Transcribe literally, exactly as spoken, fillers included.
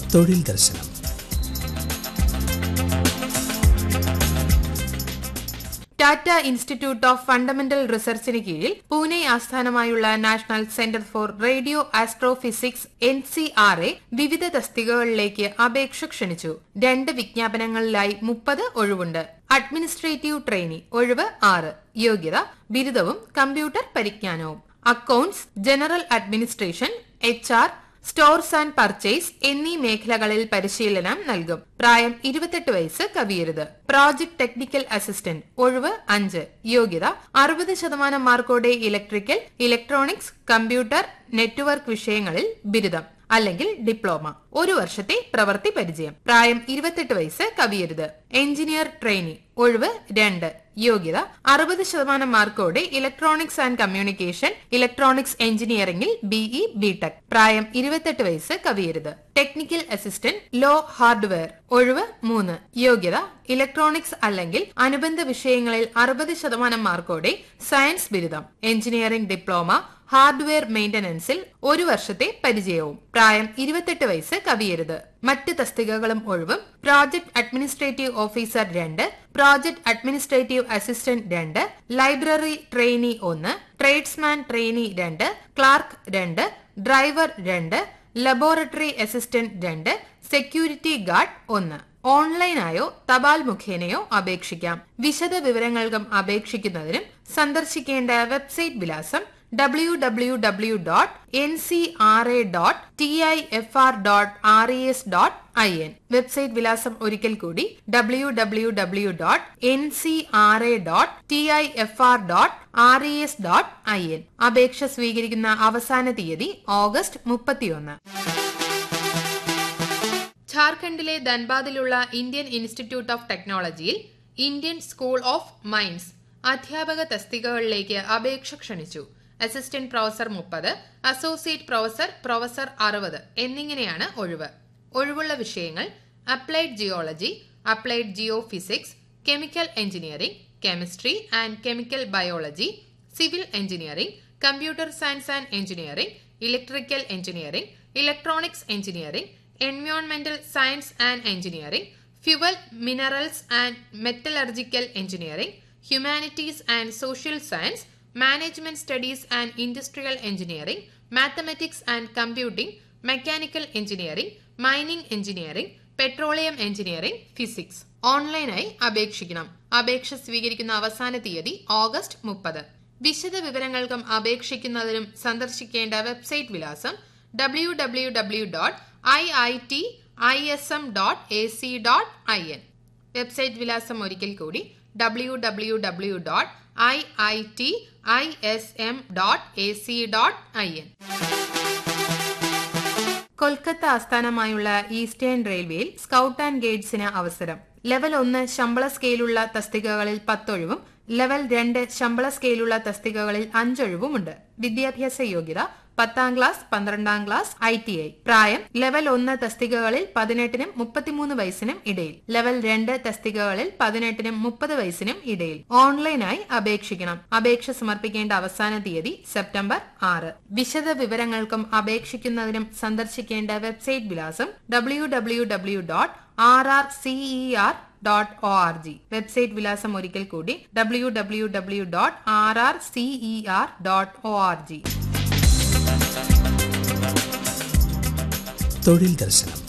തൊഴിൽ ദർശനം. Tata institute of fundamental റിസർച്ചിന് കീഴിൽ പൂനെ ആസ്ഥാനമായുള്ള national centre for radio astrophysics N C R A വിവിധ തസ്തികകളിലേക്ക് അപേക്ഷ ക്ഷണിച്ചു. രണ്ട് വിജ്ഞാപനങ്ങളിലായി മുപ്പത് ഒഴിവുണ്ട്. അഡ്മിനിസ്ട്രേറ്റീവ് ട്രെയിനി ഒഴിവ് ആറ്. യോഗ്യത ബിരുദവും computer പരിജ്ഞാനവും. Accounts, general administration, H R, stores and purchase എന്നീ മേഖലകളിൽ പരിശീലനം നൽകും. പ്രായം ഇരുപത്തെട്ട് വയസ്സ് കവിയരുത്. പ്രോജക്ട് ടെക്നിക്കൽ അസിസ്റ്റന്റ് ഒഴിവ് അഞ്ച്. യോഗ്യത അറുപത് ശതമാനം മാർക്കോടെ ഇലക്ട്രിക്കൽ, ഇലക്ട്രോണിക്സ്, കമ്പ്യൂട്ടർ, നെറ്റ്വർക്ക് വിഷയങ്ങളിൽ ബിരുദം അല്ലെങ്കിൽ ഡിപ്ലോമ. ഒരു വർഷത്തെ പ്രവൃത്തി പരിചയം. പ്രായം ഇരുപത്തെട്ട് വയസ്സ് കവിയരുത്. എഞ്ചിനീയർ ട്രെയിനി ഒഴിവ് രണ്ട്. യോഗ്യത അറുപത് ശതമാനം മാർക്കോടെ ഇലക്ട്രോണിക്സ് ആൻഡ് കമ്മ്യൂണിക്കേഷൻ, ഇലക്ട്രോണിക്സ് എഞ്ചിനീയറിംഗിൽ ബിഇ, ബിടെക്. പ്രായം ഇരുപത്തെട്ട് വയസ്സ് കവിയരുത്. ടെക്നിക്കൽ അസിസ്റ്റന്റ് ലോ ഹാർഡ്വെയർ ഒഴിവ് മൂന്ന്. യോഗ്യത ഇലക്ട്രോണിക്സ് അല്ലെങ്കിൽ അനുബന്ധ വിഷയങ്ങളിൽ അറുപത് ശതമാനം മാർക്കോടെ സയൻസ് ബിരുദം, എഞ്ചിനീയറിംഗ് ഡിപ്ലോമ, ഹാർഡ്വെയർ മെയിന്റനൻസിൽ ഒരു വർഷത്തെ പരിചയവും. പ്രായം ഇരുപത്തെട്ട് വയസ്സ് കവിയരുത്. മറ്റ് തസ്തികകളും ഒഴിവും. പ്രോജക്ട് അഡ്മിനിസ്ട്രേറ്റീവ് ഓഫീസർ രണ്ട്, പ്രോജക്ട് അഡ്മിനിസ്ട്രേറ്റീവ് അസിസ്റ്റന്റ് രണ്ട്, ലൈബ്രറി ട്രെയിനി ഒന്ന്, ട്രേഡ്സ്മാൻ ട്രെയിനി രണ്ട്, ക്ലാർക്ക് രണ്ട്, ഡ്രൈവർ രണ്ട്, ലബോറട്ടറി അസിസ്റ്റന്റ് രണ്ട്, സെക്യൂരിറ്റി ഗാർഡ് ഒന്ന്. ഓൺലൈനായോ തപാൽ മുഖേനയോ അപേക്ഷിക്കാം. വിശദ വിവരങ്ങൾക്കും അപേക്ഷിക്കുന്നതിനും സന്ദർശിക്കേണ്ട വെബ്സൈറ്റ് വിലാസം W W W dot N C R A dot T I F R dot R E S dot I N. Website വിലാസം ഒരിക്കൽ കൂടി W W W dot N C R A dot T I F R dot R E S dot I N. അപേക്ഷ സ്വീകരിക്കുന്ന അവസാന തീയതി August മുപ്പത്തിയൊന്ന്. ഝാർഖണ്ഡിലെ ധൻബാദിലുള്ള Indian institute of ടെക്നോളജിയിൽ ഇന്ത്യൻ സ്കൂൾ ഓഫ് മൈൻസ് അധ്യാപക തസ്തികകളിലേക്ക് അപേക്ഷ ക്ഷണിച്ചു. അസിസ്റ്റന്റ് പ്രൊഫസർ മുപ്പത്, അസോസിയേറ്റ് പ്രൊഫസർ, പ്രൊഫസർ അറുപത് എന്നിങ്ങനെയാണ് ഒഴിവ്. ഒഴിവുള്ള വിഷയങ്ങൾ applied geology, applied Jio physics, chemical engineering, chemistry and chemical biology, civil engineering, computer science and engineering, electrical engineering, electronics engineering, എൻവയോൺമെന്റൽ science and engineering, fuel, minerals and metallurgical engineering, humanities and social science, management studies and industrial engineering, mathematics and computing, mechanical engineering, mining engineering, petroleum engineering, physics. ഓൺലൈനായി അപേക്ഷിക്കണം. അപേക്ഷ സ്വീകരിക്കുന്ന അവസാന തീയതി August മുപ്പത്. വിശദ വിവരങ്ങൾക്കും അപേക്ഷിക്കുന്നതിനും സന്ദർശിക്കേണ്ട website വിലാസം W W W dot I I T I S M dot A C dot I N. Website വിലാസം ഒരിക്കൽ കൂടി W W W dot I I T I S M dot A C dot I N. Kolkata ആസ്ഥാനമായുള്ള eastern റെയിൽവേയിൽ scout and ഗൈഡ്സിന് അവസരം. Level ഒന്ന് ശമ്പള സ്കെയിലുള്ള തസ്തികകളിൽ പത്തൊഴിവും level രണ്ട് ശമ്പള സ്കെയിലുള്ള തസ്തികകളിൽ അഞ്ചൊഴിവുമുണ്ട്. വിദ്യാഭ്യാസ യോഗ്യത പത്താം ക്ലാസ്, പന്ത്രണ്ടാം ക്ലാസ്, ഐ ടി ഐ. പ്രായം ലെവൽ ഒന്ന് തസ്തികകളിൽ പതിനെട്ടിനും മുപ്പത്തിമൂന്ന് വയസ്സിനും ഇടയിൽ, ലെവൽ രണ്ട് തസ്തികകളിൽ പതിനെട്ടിനും മുപ്പത് വയസ്സിനും ഇടയിൽ. ഓൺലൈനായി അപേക്ഷിക്കണം. അപേക്ഷ സമർപ്പിക്കേണ്ട അവസാന തീയതി സെപ്റ്റംബർ ആറ്. വിശദ വിവരങ്ങൾക്കും അപേക്ഷിക്കുന്നതിനും സന്ദർശിക്കേണ്ട വെബ്സൈറ്റ് വിലാസം W W W dot R R C E R dot O R G. Website വിലാസം ഒരിക്കൽ കൂടി W W W dot R R C E R dot O R G. തൊഴിൽ ദർശനം.